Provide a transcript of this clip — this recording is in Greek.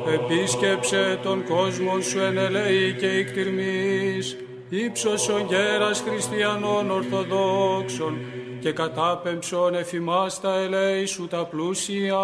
Επίσκεψε τον κόσμο σου εν ελέη και ικτυρμής, ύψωσον γέρας χριστιανών ορθοδόξων και κατάπεμψον εφημάς τα ελέη σου τα πλούσια.